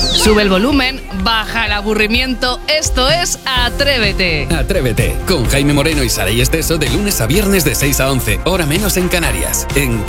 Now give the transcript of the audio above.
Sube el volumen, baja el aburrimiento. Esto es Atrévete. Atrévete, con Jaime Moreno y Saray Esteso de lunes a viernes de 6 a 11, hora menos en Canarias, en